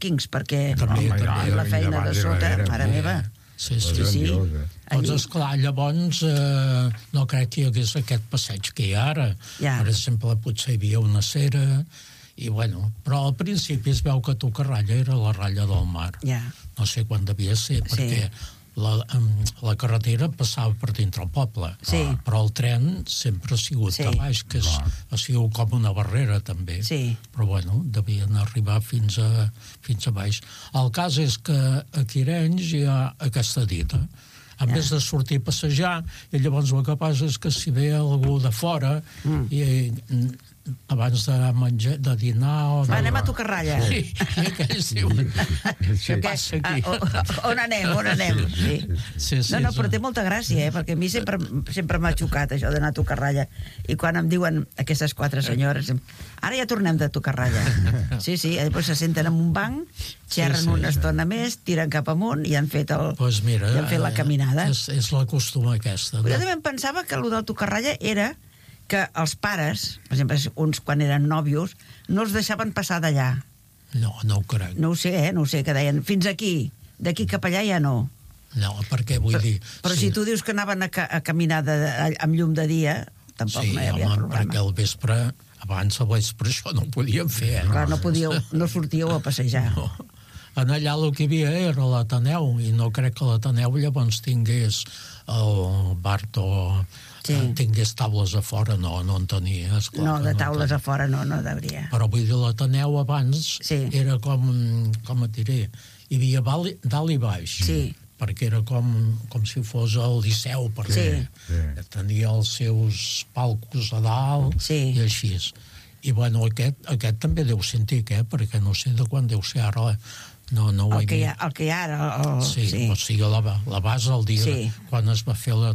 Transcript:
pàrquings, perquè També, la feina de sota, mare meva. Sí. Doncs, esclar, llavors no crec que hi hagués aquest passeig que hi ha ara. Per exemple, potser hi havia una cera, i bueno, però al principi es veu que Tucarralla era la ratlla del mar. No sé quan devia ser, perquè la carretera passava per dintre el poble, però el tren sempre ha sigut a baix, que ha sigut com una barrera també, però bueno, devien arribar fins a baix. El cas és que a Quirenys hi ha aquesta dita, a més de sortir a passejar, i llavors el que passa és que si ve algú de fora i abans de menjar, de dinar... Anem a Tucarralla. Sí, i aquells diuen... Què passa aquí? On anem? No, però té molta gràcia, perquè a mi sempre m'ha xocat això d'anar a Tucarralla. I quan em diuen aquestes 4 senyores, ara ja tornem de Tucarralla. Sí, després se senten en un banc, xerren una estona més, tiren cap amunt i han fet la caminada. És la costum aquesta. Jo també em pensava que el del Tucarralla era que els pares, per exemple, uns quan eren nòvios, no els deixaven passar d'allà. No ho crec. No ho sé, que deien, fins aquí, d'aquí cap allà ja no. No, perquè vull dir... Però si tu dius que anaven a caminar amb llum de dia, tampoc no hi havia problema. Perquè al vespre, abans al vespre, això no ho podíem fer. Clar, no sortíeu a passejar. No. En allà el que hi havia era l'Ateneu, i no crec que l'Ateneu llavors tingués el Barto... tingués taules a fora, no en tenia. No, de taules a fora no devia. Però vull dir, l'Ateneu abans era com et diré, hi havia dalt i baix, perquè era com si fos el Liceu, perquè tenia els seus palcos a dalt i així. I bueno, aquest també deu ser antic, perquè no sé de quan deu ser ara. No ho he vist. El que hi ha ara. Sí, o sigui, la base el dia quan es va fer la